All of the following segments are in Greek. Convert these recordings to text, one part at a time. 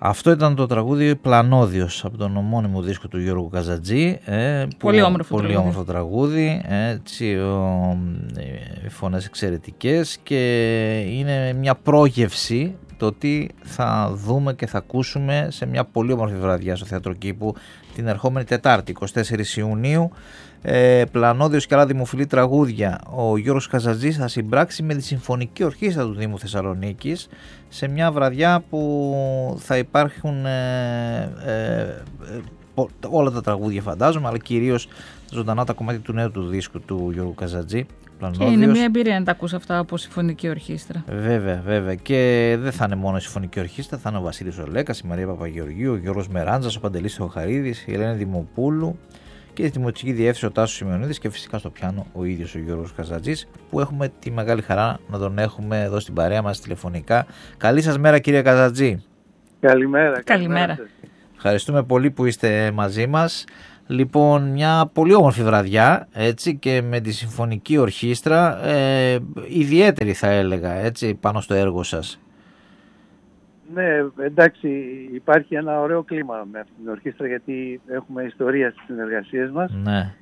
Αυτό ήταν το τραγούδι Πλανόδιος από τον ομώνυμο δίσκο του Γιώργου Καζατζή. Πολύ όμορφο τραγούδι. Έτσι, φωνές εξαιρετικές και είναι μια πρόγευση το τι θα δούμε και θα ακούσουμε σε μια πολύ όμορφη βραδιά στο Θέατρο Κήπου την ερχόμενη Τετάρτη, 24 Ιουνίου. Πλανόδιος και άλλα δημοφιλή τραγούδια. Ο Γιώργος Καζατζής θα συμπράξει με τη Συμφωνική Ορχήστρα του Δήμου Θεσσαλονίκης σε μια βραδιά που θα υπάρχουν όλα τα τραγούδια, φαντάζομαι, αλλά κυρίως ζωντανά τα κομμάτια του νέου του δίσκου του Γιώργου Καζατζή. Και είναι μια εμπειρία να τα ακούς αυτά από Συμφωνική Ορχήστρα. Βέβαια. Και δεν θα είναι μόνο η Συμφωνική Ορχήστρα, θα είναι ο Βασίλης Ολέκας, η Μαρία Παπαγεωργίου, ο Γιώργος Μεράντζας, ο Παντελής Θεοχαρίδης, η Ελένη Δημοπούλου και στη δημοτική διεύθυνση ο Τάσος Σημειονίδης και φυσικά στο πιάνο ο ίδιος ο Γιώργος Καζατζής, που έχουμε τη μεγάλη χαρά να τον έχουμε εδώ στην παρέα μας τηλεφωνικά. Καλή σας μέρα, κύριε Καζατζή. Καλημέρα. Ευχαριστούμε πολύ που είστε μαζί μας. Λοιπόν, μια πολύ όμορφη βραδιά, έτσι, και με τη Συμφωνική Ορχήστρα, ιδιαίτερη θα έλεγα, έτσι, πάνω στο έργο σας. Ναι, εντάξει, υπάρχει ένα ωραίο κλίμα με αυτή την ορχήστρα, γιατί έχουμε ιστορία στις συνεργασίες μας. Ναι.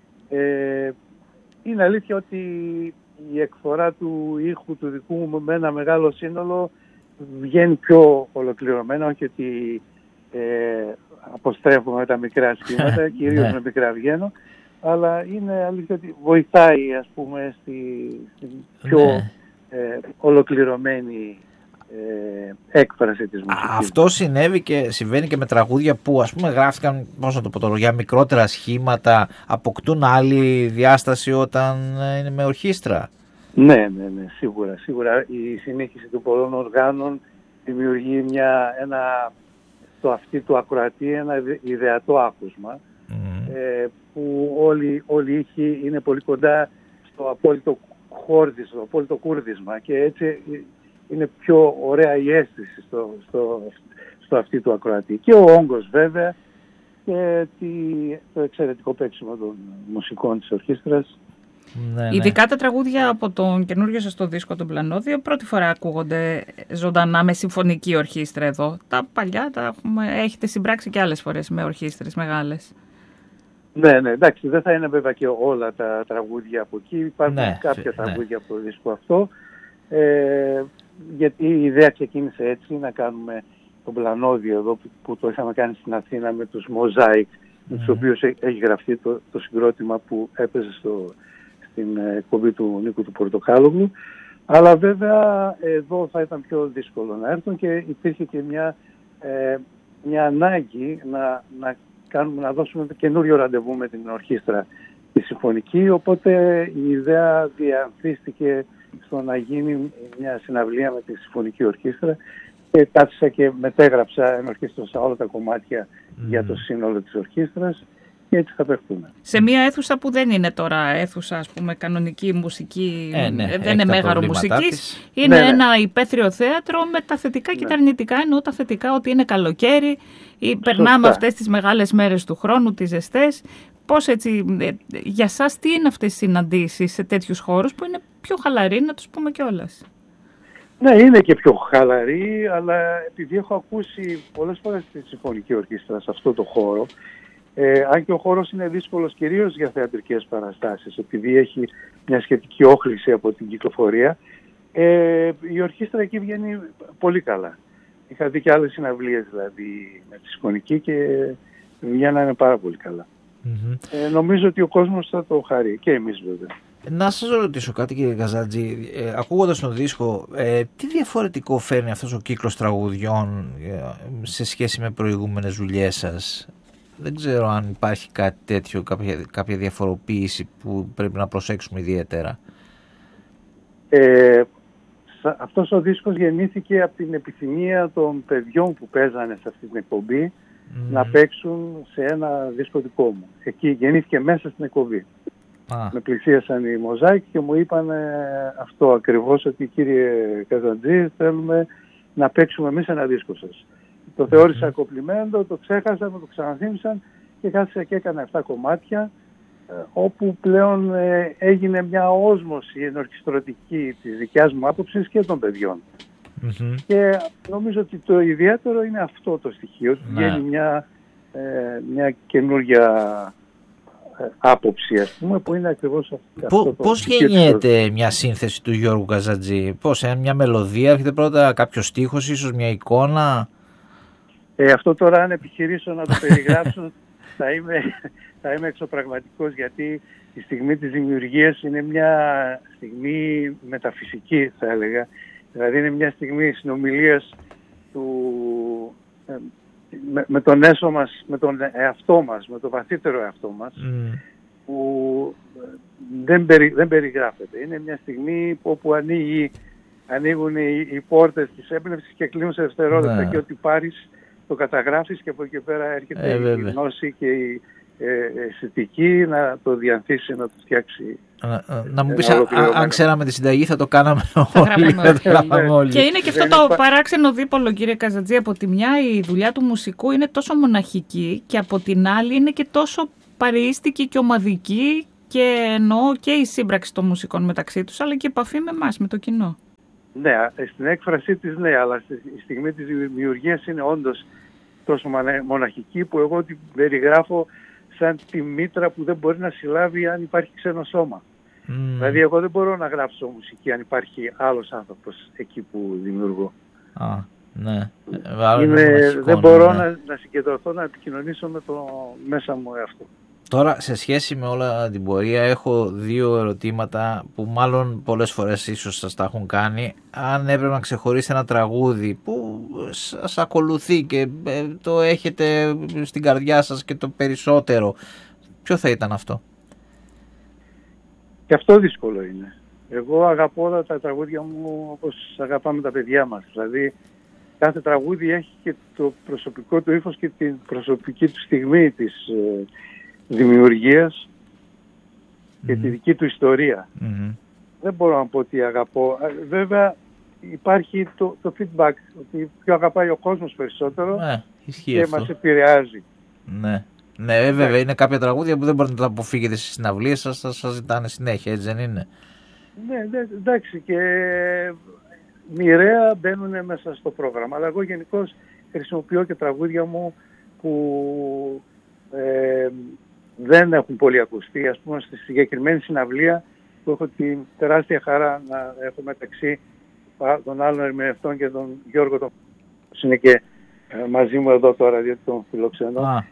Είναι αλήθεια ότι η εκφορά του ήχου του δικού μου με ένα μεγάλο σύνολο βγαίνει πιο ολοκληρωμένα, όχι ότι αποστρέφουμε τα μικρά σχήματα, κυρίως με μικρά βγαίνω, αλλά είναι αλήθεια ότι βοηθάει, ας πούμε, στην πιο ολοκληρωμένη έκφραση της μουσικής. Αυτό συμβαίνει και με τραγούδια που, ας πούμε, γράφτηκαν, πώς να το πω τώρα, για μικρότερα σχήματα, αποκτούν άλλη διάσταση όταν είναι με ορχήστρα. Ναι, σίγουρα. Η συνέχιση των πολλών οργάνων δημιουργεί στο αυτί του ακροατή ένα ιδεατό άκουσμα, που όλοι οι ήχοι είναι πολύ κοντά στο απόλυτο χόρδισμα, στο απόλυτο κούρδισμα, και έτσι είναι πιο ωραία η αίσθηση στο αυτί του ακροατή. Και ο όγκος βέβαια και το εξαιρετικό παίξιμο των μουσικών της ορχήστρας. Ναι. Ειδικά τα τραγούδια από τον καινούργιο σας το δίσκο, τον Πλανόδιο, πρώτη φορά ακούγονται ζωντανά με συμφωνική ορχήστρα εδώ. Τα παλιά έχετε συμπράξει και άλλες φορές με ορχήστρες μεγάλες. Ναι, εντάξει, δεν θα είναι βέβαια και όλα τα τραγούδια από εκεί. Υπάρχουν κάποια τραγούδια από το δίσκο αυτό. Γιατί η ιδέα ξεκίνησε έτσι, να κάνουμε τον Πλανόδιο εδώ που το είχαμε κάνει στην Αθήνα με τους Mosaic, με τους οποίους έχει γραφτεί το συγκρότημα που έπαιζε στην εκπομπή του Νίκου του Πορτοκάλογλου. Αλλά βέβαια εδώ θα ήταν πιο δύσκολο να έρθουν και υπήρχε και μια ανάγκη να δώσουμε καινούριο ραντεβού με την ορχήστρα τη συμφωνική, οπότε η ιδέα διαμφίστηκε στο να γίνει μια συναυλία με τη Συμφωνική Ορχήστρα και κάθισα και μετέγραψα ενορχίστρωσα όλα τα κομμάτια για το σύνολο της ορχήστρας και έτσι θα παιχτούμε. Σε μια αίθουσα που δεν είναι τώρα αίθουσα, ας πούμε, κανονική μουσική, δεν είναι μέγαρο μουσικής, είναι ένα υπαίθριο θέατρο με τα θετικά και τα αρνητικά. Εννοώ τα θετικά ότι είναι καλοκαίρι, περνάμε αυτές τις μεγάλες μέρες του χρόνου, τις ζεστές. Πώς έτσι, για σας τι είναι αυτές οι συναντήσεις σε τέτοιους χώρους που είναι πιο χαλαροί, να τους πούμε κιόλας? Ναι, είναι και πιο χαλαρή, αλλά επειδή έχω ακούσει πολλές φορές τη Συμφωνική Ορχήστρα σε αυτό το χώρο, αν και ο χώρος είναι δύσκολος κυρίως για θεατρικές παραστάσεις, επειδή έχει μια σχετική όχληση από την κυκλοφορία, η ορχήστρα εκεί βγαίνει πολύ καλά. Είχα δει και άλλες συναυλίες δηλαδή με τη Συμφωνική και βγαίνανε πάρα πολύ καλά. Νομίζω ότι ο κόσμος θα το χαρεί και εμείς βέβαια. Να σας ρωτήσω κάτι, κύριε Καζατζή, ακούγοντας τον δίσκο, τι διαφορετικό φέρνει αυτός ο κύκλος τραγουδιών σε σχέση με προηγούμενες δουλειές σας? Δεν ξέρω αν υπάρχει κάτι τέτοιο, κάποια διαφοροποίηση που πρέπει να προσέξουμε ιδιαίτερα. Αυτός ο δίσκος γεννήθηκε από την επιθυμία των παιδιών που παίζανε σε αυτή την εκπομπή να παίξουν σε ένα δίσκο δικό μου. Εκεί γεννήθηκε μέσα στην εκπομπή. Με πλησίασαν οι Mosaic και μου είπαν αυτό ακριβώς, ότι κύριε Καζατζή, θέλουμε να παίξουμε εμείς ένα δίσκο σας. Το θεώρησα κομπλιμέντο, το ξέχασα, μου το ξαναθύμισαν και κάθισα και έκανα 7 κομμάτια, όπου πλέον έγινε μια όσμωση ενορχιστρωτική της δικιάς μου άποψης και των παιδιών. Και νομίζω ότι το ιδιαίτερο είναι αυτό το στοιχείο, ότι βγαίνει μια καινούργια άποψη, ας πούμε, που είναι ακριβώς αυτό. Πώς γεννιέται μια σύνθεση του Γιώργου Καζατζή? Μια μελωδία, έρχεται πρώτα κάποιος στίχος, ίσως μια εικόνα? Αυτό τώρα, αν επιχειρήσω να το περιγράψω, θα είμαι εξωπραγματικός, γιατί η στιγμή της δημιουργίας είναι μια στιγμή μεταφυσική, θα έλεγα. Δηλαδή είναι μια στιγμή συνομιλίας με τον έσω μας, με τον εαυτό μας, με τον βαθύτερο εαυτό μας, που δεν περιγράφεται. Είναι μια στιγμή όπου ανοίγουν οι πόρτες της έμπνευσης και κλείνουν σε δευτερόλεπτα, και ό,τι πάρεις το καταγράφεις, και από εκεί πέρα έρχεται η γνώση και η αισθητική να το διανθίσει, να το φτιάξει. Να μου πεις, αν ξέραμε τη συνταγή θα το κάναμε όλοι. Και είναι και αυτό το παράξενο δίπολο, κύριε Καζατζή. Από τη μια η δουλειά του μουσικού είναι τόσο μοναχική, και από την άλλη είναι και τόσο παρεΐστικη και ομαδική, και εννοώ και η σύμπραξη των μουσικών μεταξύ τους, αλλά και η επαφή με εμάς, με το κοινό. Ναι, στην έκφρασή της ναι, αλλά στη στιγμή της δημιουργίας είναι όντως τόσο μοναχική, που εγώ την περιγράφω σαν τη μήτρα που δεν μπορεί να συλλάβει αν υπάρχει ξένο σώμα. Δηλαδή εγώ δεν μπορώ να γράψω μουσική αν υπάρχει άλλος άνθρωπος εκεί που δημιουργώ. Ναι. Δεν μπορώ να συγκεντρωθώ, να επικοινωνήσω με το μέσα μου εαυτό. Τώρα, σε σχέση με όλα την πορεία, έχω δύο ερωτήματα που μάλλον πολλές φορές ίσως σας τα έχουν κάνει. Αν έπρεπε να ξεχωρίσετε ένα τραγούδι που σας ακολουθεί και το έχετε στην καρδιά σας και το περισσότερο, ποιο θα ήταν αυτό? Και αυτό δύσκολο είναι. Εγώ αγαπώ όλα τα τραγούδια μου όπως αγαπάμε τα παιδιά μας. Δηλαδή, κάθε τραγούδι έχει και το προσωπικό του ύφος και την προσωπική του στιγμή της δημιουργίας και τη δική του ιστορία. Δεν μπορώ να πω ότι αγαπώ. Βέβαια υπάρχει το feedback, ότι πιο αγαπάει ο κόσμος περισσότερο και αυτό μας επηρεάζει. Ναι, βέβαια είναι κάποια τραγούδια που δεν μπορείτε να τα αποφύγετε στις συναυλίες σας, σας ζητάνε συνέχεια, έτσι δεν είναι? Ναι, εντάξει, και μοιραία μπαίνουν μέσα στο πρόγραμμα, αλλά εγώ γενικώς χρησιμοποιώ και τραγούδια μου που δεν έχουν πολύ ακουστεί. Ας πούμε, στη συγκεκριμένη συναυλία που έχω την τεράστια χαρά να έχω μεταξύ των άλλων ερμηνευτών και τον Γιώργο, που είναι και μαζί μου εδώ τώρα, διότι τον φιλοξενώ,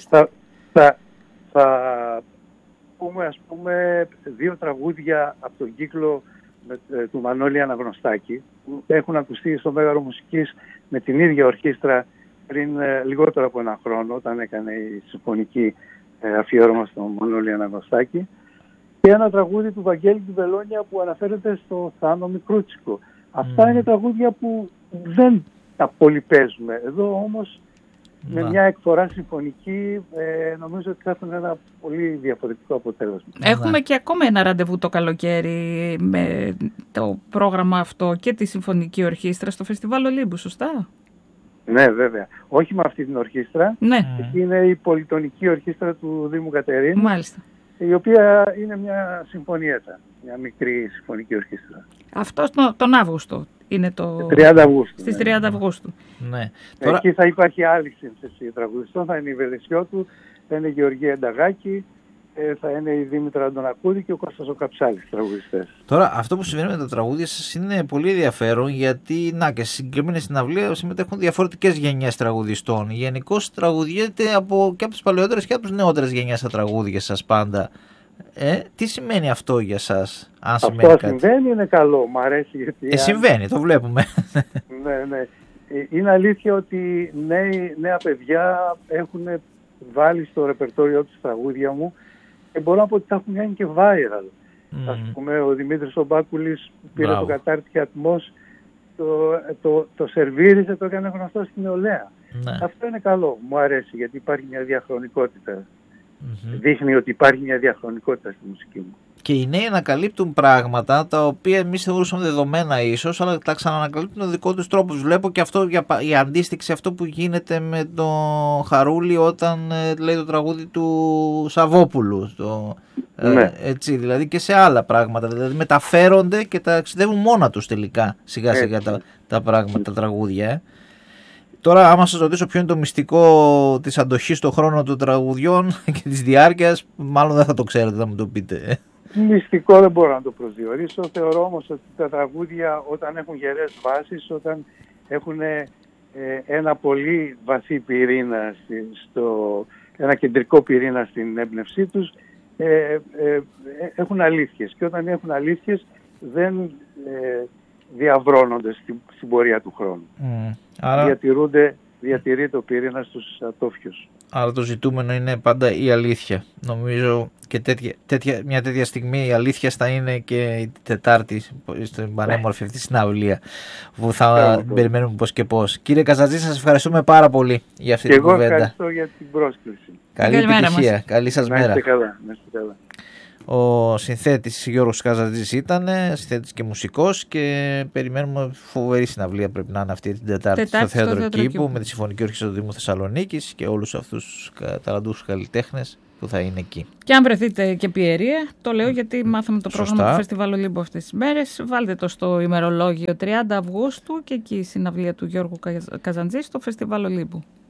θα πούμε, ας πούμε, δύο τραγούδια από τον κύκλο του Μανώλη Αναγνωστάκη, που έχουν ακουστεί στο Μέγαρο Μουσικής με την ίδια ορχήστρα πριν λιγότερο από ένα χρόνο, όταν έκανε η συμφωνική αφιέρωμα στον Μανώλη Αναγνωστάκη, και ένα τραγούδι του Βαγγέλη του Βελόνια που αναφέρεται στο Θάνο Μικρούτσικο. Αυτά είναι τραγούδια που δεν τα πολύ παίζουμε. Εδώ όμως με μια εκφορά συμφωνική νομίζω ότι θα έχουν ένα πολύ διαφορετικό αποτέλεσμα. Έχουμε και ακόμα ένα ραντεβού το καλοκαίρι με το πρόγραμμα αυτό και τη Συμφωνική Ορχήστρα στο Φεστιβάλ Ολύμπου, σωστά? Ναι, βέβαια. Όχι με αυτή την ορχήστρα. Ναι. Είναι η Πολυτονική Ορχήστρα του Δήμου Κατερίνου. Μάλιστα. Η οποία είναι μια συμφωνιέτα, μια μικρή συμφωνική ορχήστρα. Αυτό τον Αύγουστο είναι το... 30 Αυγούστου. Στις 30 Αυγούστου. Ναι. Εκεί θα υπάρχει άλλη σύνθεση τραγουδιστών, θα είναι η Βελεσιώτου, θα είναι η Γεωργία Ενταγάκη, θα είναι η Δήμητρα Αντωνακούδη και ο Κώστας ο Καψάλης τραγουδιστές. Τώρα, αυτό που συμβαίνει με τα τραγούδια σας είναι πολύ ενδιαφέρον, γιατί και στη συγκεκριμένη συναυλία συμμετέχουν διαφορετικές γενιές τραγουδιστών. Γενικώς τραγουδιέται και από τις παλαιότερες και από τις νεότερες γενιές τα τραγούδια σας πάντα. Τι σημαίνει αυτό για σας, αν σημαίνει αυτό κάτι? Συμβαίνει, είναι καλό, μου αρέσει γιατί... Συμβαίνει, το βλέπουμε. Ναι. Είναι αλήθεια ότι νέα παιδιά έχουν βάλει στο ρεπερτόριό τους τραγούδια μου και μπορώ να πω ότι τα έχουν κάνει και viral. Ας πούμε, ο Δημήτρης ο Μπάκουλης πήρε το κατάρτι ατμός, το σερβίρισε, το έκανε γνωστό στην νεολαία. Αυτό είναι καλό, μου αρέσει, γιατί υπάρχει μια διαχρονικότητα. Δείχνει ότι υπάρχει μια διαχρονικότητα στη μουσική μου. Και οι νέοι ανακαλύπτουν πράγματα τα οποία εμείς θεωρούσαμε δεδομένα ίσως, αλλά τα ξανανακαλύπτουν με δικό τους τρόπο. Βλέπω και αυτό, η αντίστοιξη αυτό που γίνεται με το Χαρούλη όταν λέει το τραγούδι του Σαββόπουλου. Ναι. Έτσι, δηλαδή και σε άλλα πράγματα. Δηλαδή μεταφέρονται και τα εξειδεύουν μόνα τους τελικά σιγά σιγά τα πράγματα, τα τραγούδια. Τώρα, άμα σας ρωτήσω ποιο είναι το μυστικό της αντοχής στον χρόνο των τραγουδιών και της διάρκειας, μάλλον δεν θα το ξέρετε, θα μου το πείτε. Μυστικό δεν μπορώ να το προσδιορίσω. Θεωρώ όμως ότι τα τραγούδια όταν έχουν γερές βάσεις, όταν έχουν ένα πολύ βαθύ πυρήνα, ένα κεντρικό πυρήνα στην έμπνευσή τους, έχουν αλήθειες. Και όταν έχουν αλήθειες δεν διαβρώνονται στην πορεία του χρόνου. Άρα... Διατηρείται ο πυρήνας στους ατόφιους. Άρα το ζητούμενο είναι πάντα η αλήθεια. Νομίζω και μια τέτοια στιγμή η αλήθεια θα είναι και η Τετάρτη στην πανέμορφη αυτή συναυλία που θα περιμένουμε πώς και πώς. Κύριε Καζαντζή, σας ευχαριστούμε πάρα πολύ για αυτή την κουβέντα. Και εγώ ευχαριστώ για την πρόσκληση. Καλή επιτυχία. Καλή σας μέρα. Να είστε καλά. Ο συνθέτης Γιώργος Καζαντζής ήταν, συνθέτης και μουσικός, και περιμένουμε φοβερή συναυλία, πρέπει να είναι αυτή την Τετάρτη στο Θέατρο Κήπου με τη Συμφωνική Ορχήστρα του Δήμου Θεσσαλονίκης και όλους αυτούς τους ταλαντούχους καλλιτέχνες που θα είναι εκεί. Και αν βρεθείτε και πιερία, το λέω γιατί μάθαμε το πρόγραμμα του Φεστιβάλ Ολύμπου αυτές τις μέρες, βάλτε το στο ημερολόγιο 30 Αυγούστου και εκεί η συναυλία του Γιώργου Καζαντζή στο Φεστιβάλ Ολύμπου.